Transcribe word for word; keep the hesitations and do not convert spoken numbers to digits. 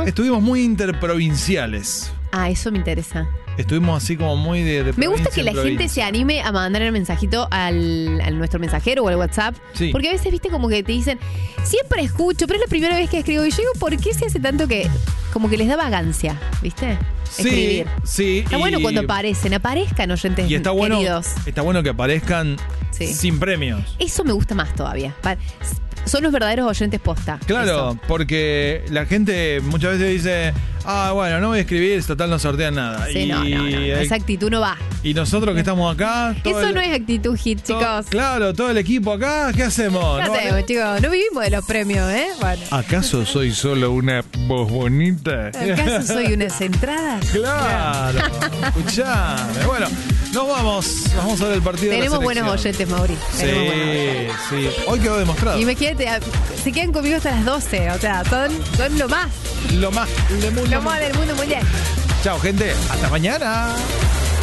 Estuvimos muy interprovinciales. Ah, eso me interesa. Estuvimos así como muy de, de Me gusta provincia que en la gente provincia. se anime a mandar el mensajito al, al nuestro mensajero o al WhatsApp. Sí. Porque a veces, viste, como que te dicen, siempre escucho, pero es la primera vez que escribo. Y yo digo, ¿por qué se hace tanto que como que les da vagancia, viste? Escribir. Sí, sí. Está y, bueno cuando aparecen, aparezcan oyentes y está bueno, queridos. está bueno que aparezcan Sí. sin premios. Eso me gusta más todavía. Pa- Son los verdaderos oyentes posta. Claro, Eso. porque la gente muchas veces dice, ah, bueno, no voy a escribir, total no sortean nada. Sí, y, no, no, no, no. Esa actitud no va. y nosotros que estamos acá... todo Eso el- no es actitud hit, todo- chicos. Claro, todo el equipo acá, ¿qué hacemos? ¿Qué ¿No? hacemos, chicos? No vivimos de los premios, ¿eh? Bueno. ¿Acaso soy solo una voz bonita? ¿Acaso soy unas entradas? Claro, escuchame. Bueno, nos vamos. Vamos a ver el partido de la Tenemos buenos selección. oyentes, Mauri. Tenemos buenos Sí, oyentes. sí. Hoy quedó demostrado. Imagínate, a- se quedan conmigo hasta las doce. O sea, son, son lo más, Lo más de mundo. lo más del mundo mundial. Chao, gente. Hasta mañana.